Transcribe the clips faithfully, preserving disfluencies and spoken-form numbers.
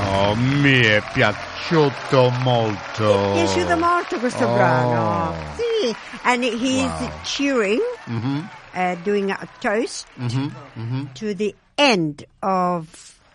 Oh, mi è piaciuto molto. Mi è piaciuto molto questo Oh. brano. Sì. And he's Wow. cheering, Mm-hmm. uh, doing a toast Mm-hmm. Mm-hmm. to the end of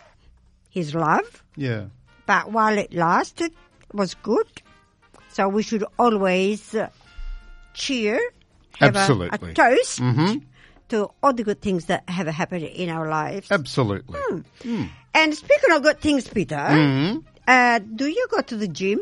his love. Yeah. But while it lasted, it was good. So we should always uh, cheer, have a- Absolutely. a, toast Mm-hmm. to all the good things that have happened in our lives. Absolutely. And speaking of good things, Peter, Mm. uh, do you go to the gym?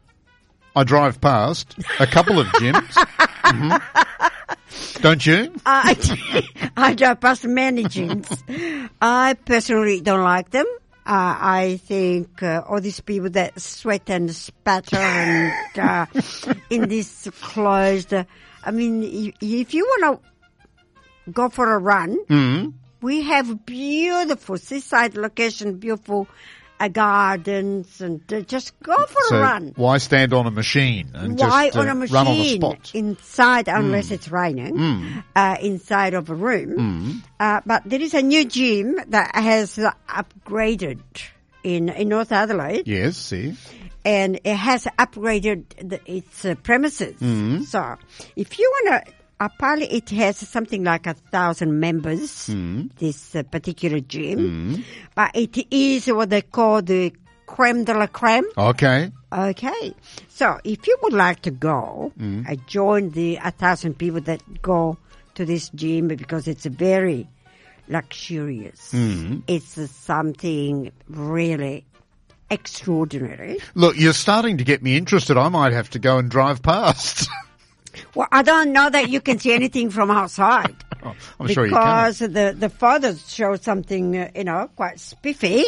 I drive past a couple of gyms. Mhm. Don't you? Uh, I drive past many gyms. I personally don't like them. Uh, I think uh, all these people that sweat and spatter and uh, in this closed. Uh, I mean, i- if you want to go for a run, Mm. we have beautiful seaside location, beautiful uh, gardens, and uh, just go for So a run. why stand on a machine and Why just uh, on a machine run on the spot? inside unless it's raining uh, inside of a room? Uh, but there is a new gym that has uh, upgraded in in North Adelaide, Yes, see. and it has upgraded the, its uh, premises. So if you want to. Apparently, it has something like a thousand members, this uh, particular gym. But it is what they call the creme de la creme. Okay. Okay. So if you would like to go, uh, join the a thousand people that go to this gym because it's very luxurious. It's uh, something really extraordinary. Look, you're starting to get me interested. I might have to go and drive past. Well, I don't know that you can see anything from outside. Oh, I'm sure you can. Because the, the photos show something, uh, you know, quite spiffy.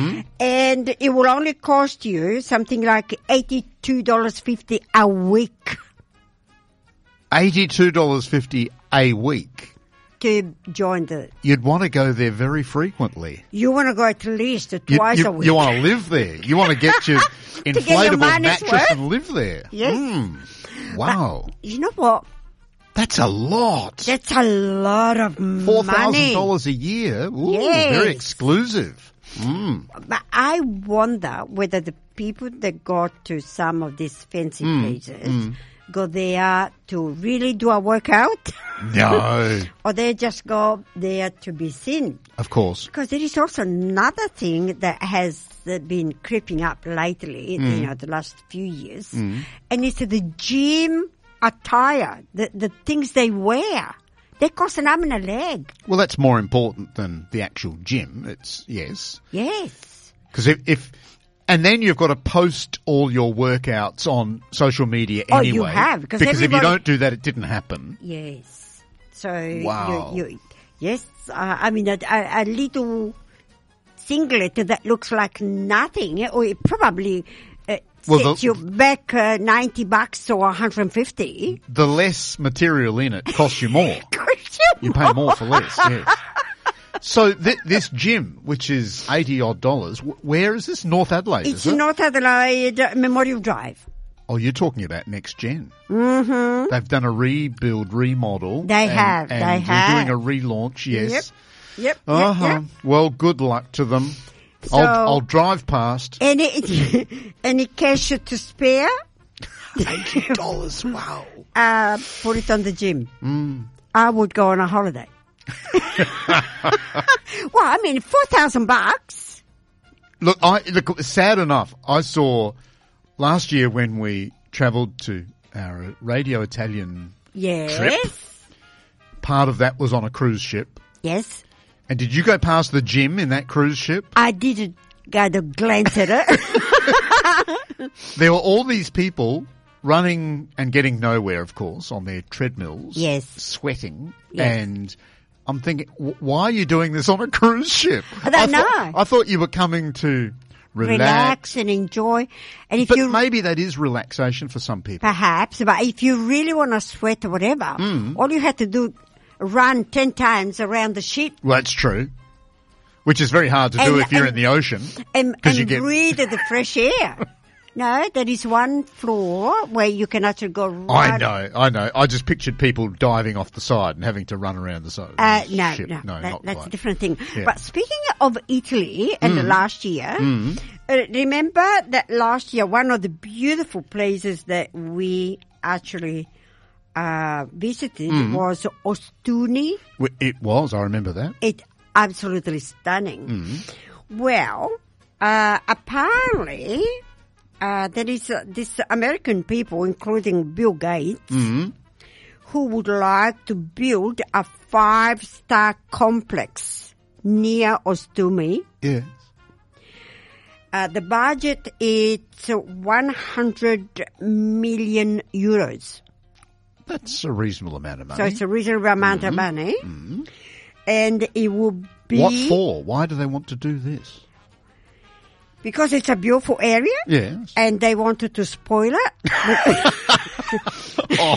And it will only cost you something like eighty-two dollars fifty a week eighty-two dollars fifty a week. to join the... You'd want to go there very frequently. You want to go at least You, twice you, a week. you want to live there. You want to get your get your inflatable money's mattress worth. and live there. Yes. Mm. Wow. You know what? That's a lot. That's a lot of Four thousand money. dollars a year. Ooh, Yes. very exclusive. Mm. But I wonder whether the people that go to some of these fancy Hmm. places go there to really do a workout No, or they just go there to be seen. of course. Because there is also another thing that has uh, been creeping up lately, Hmm. you know, the last few years, and it's the gym attire, the, the things they wear. They cost an arm and a leg. Well, that's more important than the actual gym. It's yes, Yes. because if, if and then you've got to post all your workouts on social media Oh, anyway. you have, because because if you everybody- don't do that, it didn't happen. Yes. So, Wow. you, you, yes, uh, I mean, a, a, a little singlet that looks like nothing, or it probably uh, Well, sets the- you back uh, ninety bucks or one hundred fifty. The less material in it costs you more. Cost You pay more for less. Yes. So th- this gym, which is eighty odd dollars, wh- where is this? North Adelaide, It's is it? North Adelaide uh, Memorial Drive. Oh, you're talking about next gen. Mm-hmm. They've done a rebuild, remodel. They and, have, And they they're have. doing a relaunch. Yes. Yep. Yep. Uh-huh. Yep, yep. Well, good luck to them. So- I'll, I'll drive past. Any, any cash to spare? eighty dollars. Wow. Uh, put it on the gym. Mm. I would go on a holiday. Well, I mean, four thousand bucks. Look, I look. Sad enough, I saw last year when we travelled to our Radio Italian Yes. trip. Part of that was on a cruise ship. Yes. And did you go past the gym in that cruise ship? I did get a glance at it. There were all these people running and getting nowhere, of course, on their treadmills. Yes. Sweating. Yes. And I'm thinking, w- why are you doing this on a cruise ship? I don't thought, know. I thought you were coming to relax. Relax and enjoy. And if But you maybe that is relaxation for some people. perhaps, but if you really want to sweat or whatever, Hmm. all you have to do run ten times around the ship Well, that's true. Which is very hard to do And- if you're and- in the ocean. and, 'Cause and you get- breathe the fresh air. No, there is one floor where you can actually go I right. know, I know. I just pictured people diving off the side and having to run around the side. of Uh, the no, ship. no, no that, not that's quite. a different thing. Yeah. But speaking of Italy and last year, Uh, remember that last year, one of the beautiful places that we actually uh, visited Mm. was Ostuni. W- It was. I remember that. It's absolutely stunning. Mm. Well, uh, apparently, uh, there is uh, this American people, including Bill Gates, Mm. who would like to build a five-star complex near Ostuni. Yes. Uh, the budget is one hundred million euros. That's a reasonable amount of money. So it's a reasonable amount of money. Mm. And it will be... What for? Why do they want to do this? Because it's a beautiful area. Yes. And they wanted to spoil it. Oh.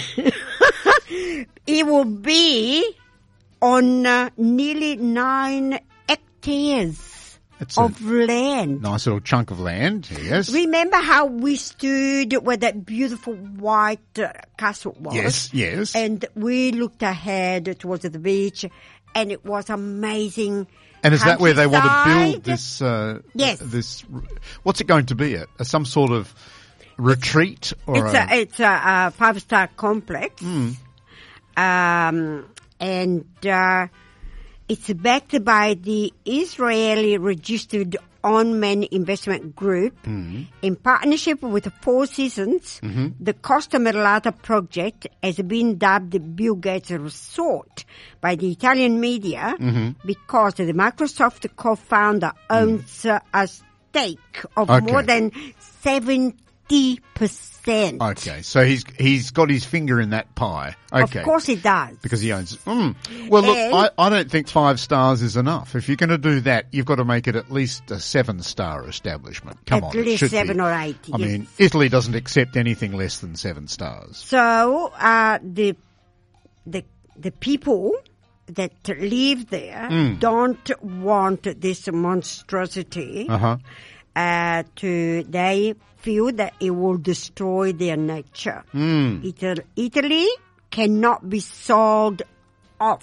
It will be on uh, nearly nine hectares It's a of land. nice little chunk of land, yes. Remember how we stood where that beautiful white uh, castle was? Yes, yes. And we looked ahead towards the beach, and it was amazing. And is that where they want to countryside. build this? Uh, Yes. This. What's it going to be? A, a some sort of retreat or It's a, a, it's a, a five-star complex. Mm. Um, and uh, it's backed by the Israeli registered on-man investment group Mm. in partnership with Four Seasons. Mm-hmm. The Costa Merlata project has been dubbed the Bill Gates Resort by the Italian media Mm-hmm. because the Microsoft co-founder owns uh, a stake of Okay. more than seventy percent. Okay, so he's he's got his finger in that pie. Okay. Of course he does. Because he owns. Mm. Well, look, And- I, I don't think five stars is enough. If you're going to do that, you've got to make it at least a seven-star establishment. Come At on, it least should seven be. or eight, I yes. mean, Italy doesn't accept anything less than seven stars. So uh, the the the people that live there Mm. don't want this monstrosity. Uh huh. Uh, to they feel that it will destroy their nature. Mm. Italy, Italy cannot be sold off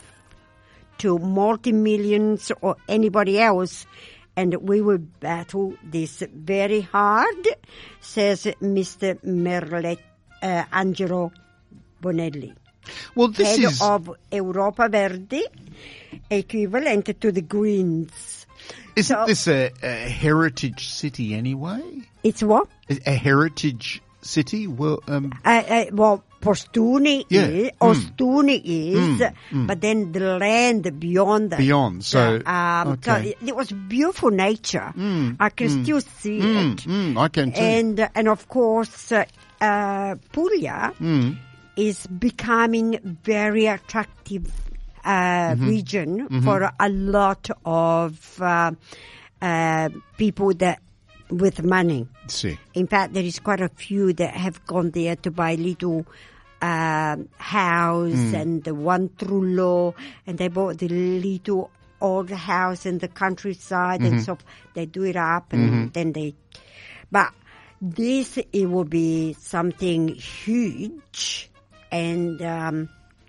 to multi-millions or anybody else, and we will battle this very hard, says Mister Merlet, uh, Angelo Bonelli, Well, this head is. of Europa Verdi, equivalent to the Greens. Isn't so- this a, a heritage city anyway? It's what? A, a heritage city? Well, um, Uh, uh, well, Postuni Yeah. is, Mm. Ostuni is, Mm, mm. but then the land beyond that. beyond. So, um, okay. so it, it was beautiful nature. Mm, I can mm, still see Mm, it. mm, I can too. And, uh, and of course, uh, uh, Puglia Mm. is becoming very attractive uh, Mm-hmm. region for a lot of uh, uh, people that with money. See. In fact, there is quite a few that have gone there to buy little uh, house Mm. and the one trullo, and they bought the little old house in the countryside, Mm-hmm. and so they do it up, and then they. But this it will be something huge, and um,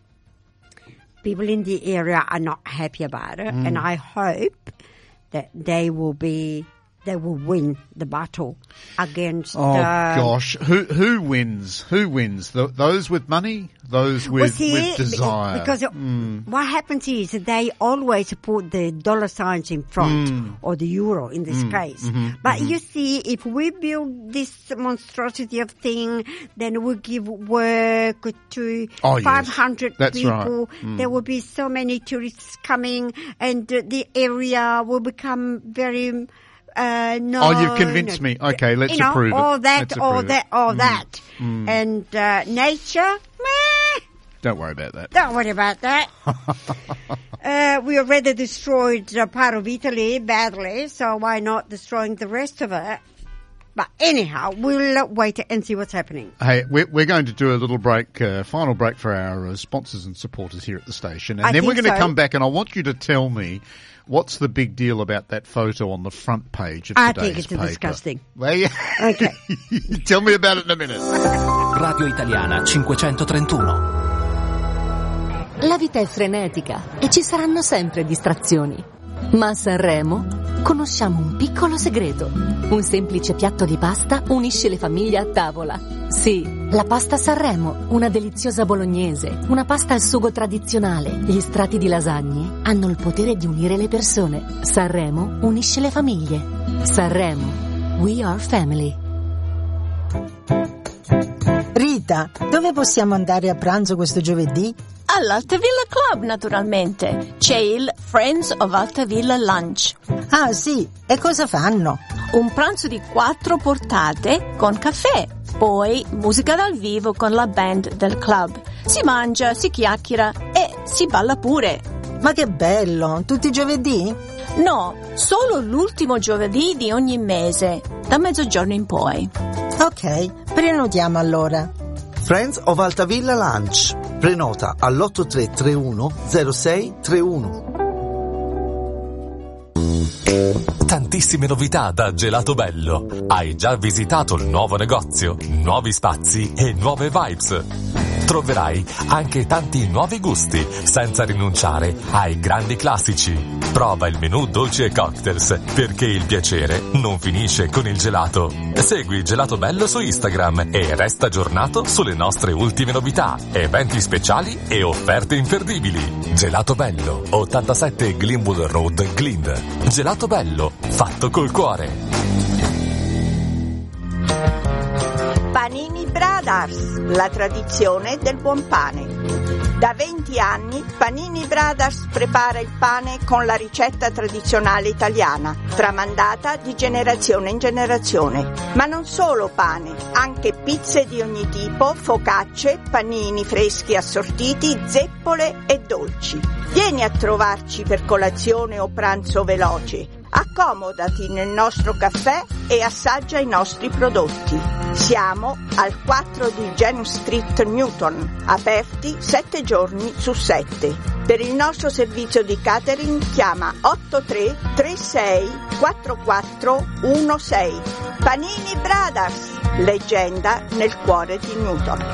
people in the area are not happy about it, Mm. and I hope that they will be. They will win the battle against. Oh uh, gosh, who who wins? Who wins? Th those with money, those with, well, see, with desire. Because Mm. what happens is they always put the dollar signs in front, Mm. or the euro in this case. mhm, But you see, if we build this monstrosity of thing, then we give work to Oh, yes. five hundred That's right. people. Mm. There will be so many tourists coming, and uh, the area will become very. Uh, no, Oh, you've convinced me. Okay, let's you know, approve it. all that, Let's all approve it. that, all Mm. that, Mm. and uh, nature. Meh, Don't worry about that. don't worry about that. uh, we already destroyed a part of Italy badly, so why not destroying the rest of it? But anyhow, we'll wait and see what's happening. Hey, we're, we're going to do a little break, uh, final break for our uh, sponsors and supporters here at the station. And I then we're think going to so. come back and I want you to tell me what's the big deal about that photo on the front page of I today's think it's paper. disgusting. Well, yeah. Okay. Tell me about it in a minute. Radio Italiana cinquecentotrentuno. La vita è frenetica e ci saranno sempre distrazioni. Ma a Sanremo conosciamo un piccolo segreto. Un semplice piatto di pasta unisce le famiglie a tavola. Sì, la pasta Sanremo, una deliziosa bolognese, una pasta al sugo tradizionale. Gli strati di lasagne hanno il potere di unire le persone. Sanremo unisce le famiglie. Sanremo, we are family. Rita, dove possiamo andare a pranzo questo giovedì? All'Altavilla Club, naturalmente. C'è il Friends of Altavilla Lunch. Ah, sì. E cosa fanno? Un pranzo di quattro portate con caffè. Poi musica dal vivo con la band del club. Si mangia, si chiacchiera e si balla pure. Ma che bello! Tutti i giovedì? No, solo l'ultimo giovedì di ogni mese, da mezzogiorno in poi. Ok, prenotiamo allora. Friends of Altavilla Lunch. Prenota all'otto tre tre uno zero sei tre uno. Tantissime novità da Gelato Bello. Hai già visitato il nuovo negozio, nuovi spazi e nuove vibes. Troverai anche tanti nuovi gusti, senza rinunciare ai grandi classici. Prova il menù dolci e cocktails, perché il piacere non finisce con il gelato. Segui Gelato Bello su Instagram e resta aggiornato sulle nostre ultime novità, eventi speciali e offerte imperdibili. Gelato Bello, ottantasette Glenwood Road, Glynn. Gelato Bello, fatto col cuore. Panini Brothers, la tradizione del buon pane. Da venti anni Panini Brothers prepara il pane con la ricetta tradizionale italiana, tramandata di generazione in generazione. Ma non solo pane, anche pizze di ogni tipo, focacce, panini freschi assortiti, zeppole e dolci. Vieni a trovarci per colazione o pranzo veloce. Accomodati nel nostro caffè e assaggia i nostri prodotti. Siamo al quattro di James Street, Newton, aperti sette giorni su sette. Per il nostro servizio di catering chiama otto tre tre sei quattro quattro uno sei. Panini Brothers, leggenda nel cuore di Newton.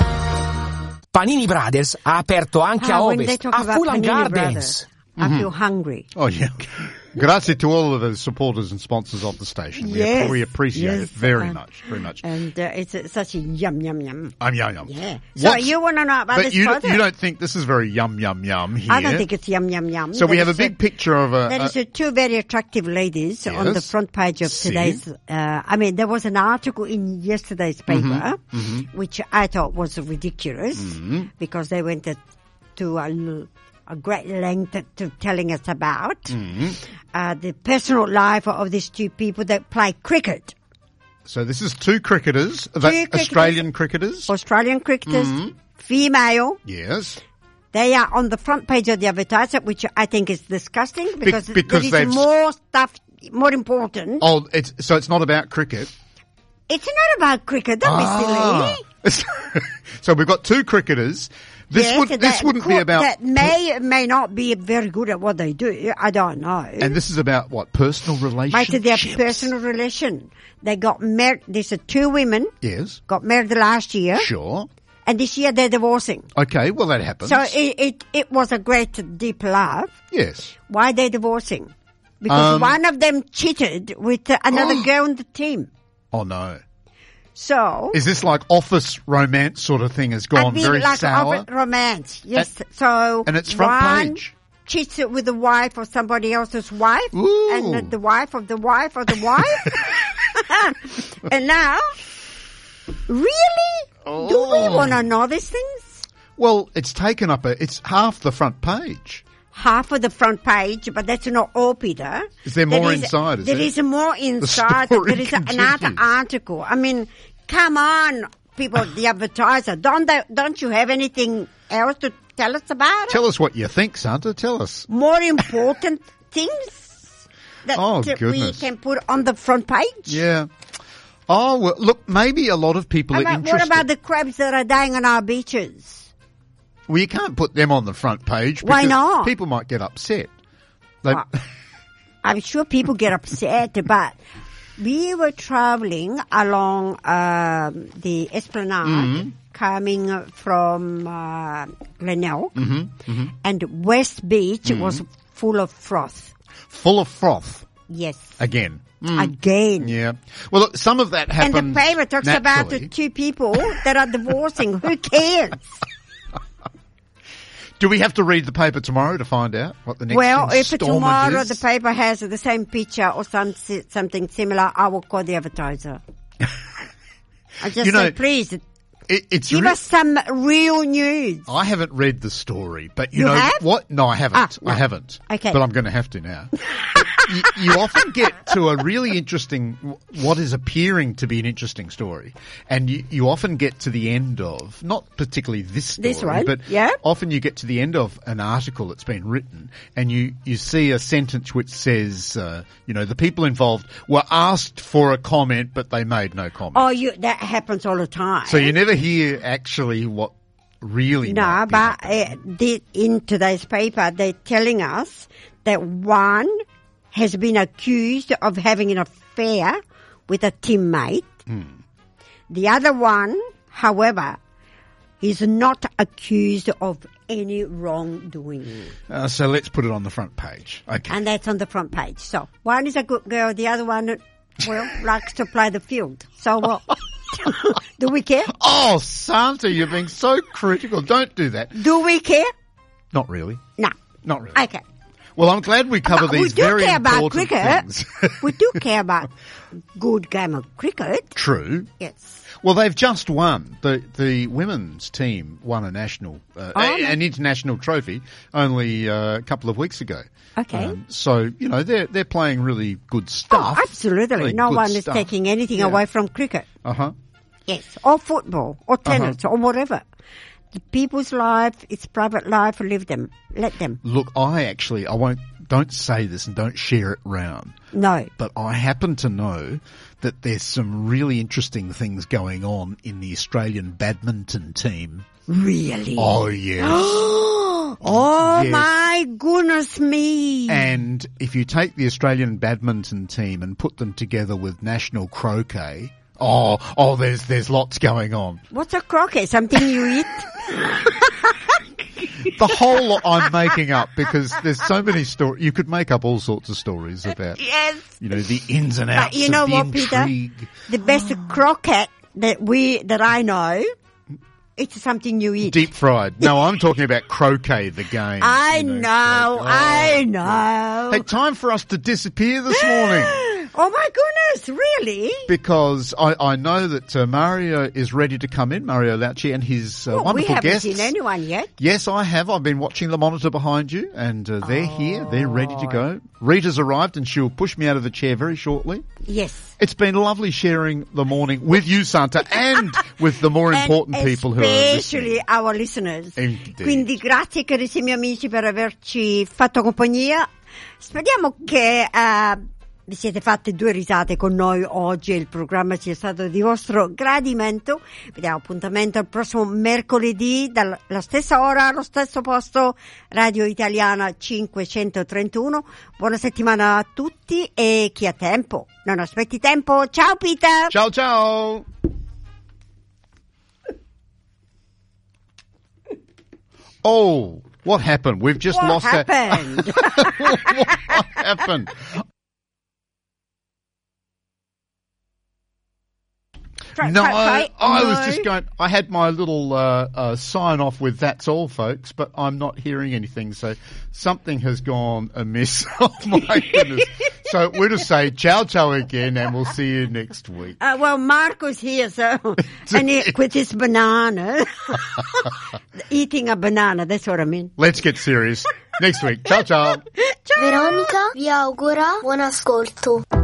Panini Brothers ha aperto anche Ah, a when they Ovest, talk a about Fulham Panini Gardens. I feel hungry. Oh, yeah. Grazie to all of the supporters and sponsors of the station. We, Yes, we appreciate yes, it very uh, much, very much. And uh, it's uh, such a yum, yum, yum. I'm yum yum. Yeah. So What's- you want to know about But this you, photo? you don't think this is very yum yum yum here? I don't think it's yum, yum, yum. So we There have a is big picture of a... There a is uh, two very attractive ladies on the Yes. front page of Si. today's. Uh, I mean, there was an article in yesterday's paper, which I thought was ridiculous because they went to, to a, l- a great length to telling us about uh, the personal life of these two people that play cricket. so this is two cricketers, Two that cricketers. Australian cricketers. Australian cricketers, female. Yes. They are on the front page of the advertisement, which I think is disgusting because, because there they've- is more stuff, more important. Oh, it's so it's not about cricket. It's not about cricket, don't Ah. be silly. So we've got two cricketers. This Yes, would this that wouldn't be could- about that may may not be very good at what they do. I don't know. and this is about what personal Might relationships. be their personal relation. They got married. These are two women Yes, got married last year, sure. and this year they're divorcing. Okay, well that happens. So it, it it was a great deep love. yes. Why they divorcing? Because Um, one of them cheated with uh, another girl on the team. Oh no. So Is this like office romance sort of thing has a gone bit very like sour? of romance. Yes. so and it's front one page. cheats with the wife of somebody else's wife, Ooh. and the, the wife of the wife of the wife. And now, really, do we Oh. want to know these things? Well, it's taken up a it's half the front page. Half of the front page, but that's not all, Peter. Is there more inside, is there there? is more inside. story There is another continues. article. I mean, come on, people, the advertiser. Don't they, don't you have anything else to tell us about it? Tell us what you think, Santa. Tell us. More important things that Oh, we goodness. can put on the front page? Yeah. Oh, well, look, maybe a lot of people I are mean, interested. what about the crabs that are dying on our beaches? Well, you can't put them on the front page. Why because not? People might get upset. They, Well, I'm sure people get upset, but we were traveling along um, the Esplanade, Mm-hmm. coming from uh, Glenelg, Mm-hmm. and West Beach was full of froth. full of froth. Yes. Again. Mm. Again. Yeah. Well, look, some of that happens And the paper talks about the two people that are divorcing. Who cares? Do we have to read the paper tomorrow to find out what the next Well, if installment tomorrow is? the paper has the same picture or some something similar, I will call the advertiser. I just You know, say, please, It, it's give re- us some real news. I haven't read the story, but you, You know have? what? No, I haven't. Ah, no. I haven't. Okay. But I'm going to have to now. you, you often get to a really interesting, what is appearing to be an interesting story, and you, you often get to the end of, not particularly this story, This one, but yeah. often you get to the end of an article that's been written, and you, you see a sentence which says, uh, you know, the people involved were asked for a comment, but they made no comment. Oh, you, that happens all the time. So you never hear actually what really No, might be but happening. uh, the, in today's paper, they're telling us that one has been accused of having an affair with a teammate. Mm. The other one, however, is not accused of any wrongdoing. Uh, so let's put it on the front page. Okay. And that's on the front page. So one is a good girl, the other one, well, likes to play the field. So what? Do we care? Oh, Santa, you're being so critical. Don't do that. Do we care? Not really. No. Not really. Okay. Well, I'm glad we cover But we these do very care about important cricket. things. We do care about good game of cricket. True. Yes. Well, they've just won. The the women's team won a national, uh, Oh, a- no. an international trophy only uh, a couple of weeks ago. Okay. Um, so you know they're they're playing really good stuff. Oh, absolutely. Really No good one is stuff. taking anything Yeah. away from cricket. Uh huh. Yes. Or football, or tennis, Uh-huh. or whatever. The people's life, it's private life, leave them. Let them. Look, I actually I won't don't say this and don't share it round. No. But I happen to know that there's some really interesting things going on in the Australian badminton team. Really? Oh, yes. Oh, Yes. my goodness me. And if you take the Australian badminton team and put them together with national croquet, oh, oh, there's there's lots going on. What's a croquet? Something you eat? The whole lot I'm making up because there's so many stories. You could make up all sorts of stories about, Yes. you know, the ins and outs But you know of the what, Peter? intrigue. The best croquet that we, that I know, it's something you eat. Deep fried. No, I'm talking about croquet, the game. I you know, croquet. I Oh, know. Hey, time for us to disappear this morning. Oh my goodness, really? Because I, I know that uh, Mario is ready to come in, Mario Lauci, and his uh, Well, we wonderful haven't guests. seen anyone yet. Yes, I have. I've been watching the monitor behind you, and uh, they're here. They're ready to Oh. go. Rita's arrived, and she'll push me out of the chair very shortly. Yes. It's been lovely sharing the morning with you, Santa, and with the more important And people who are listening. especially our listeners. Indeed. Quindi grazie carissimi amici per averci fatto compagnia. Speriamo che eh, vi siete fatte due risate con noi oggi e il programma sia stato di vostro gradimento. Vi diamo appuntamento al prossimo mercoledì dalla stessa ora, allo stesso posto, Radio Italiana cinquecentotrentuno. Buona settimana a tutti e chi ha tempo non aspetti tempo. Ciao Peter! Ciao, ciao! Oh, what happened? We've just What lost our- happened? What happened? Try- No, try- try- I was no. just going. I had my little uh, uh, sign off with "That's all, folks," but I'm not hearing anything. So something has gone amiss. Oh my goodness! So we'll just say ciao, ciao again, and we'll see you next week. Uh, well, Marco's here, so and he, with his banana, eating a banana. That's what I mean. Let's get serious next week. Ciao, ciao. Veronica vi augura buon ascolto.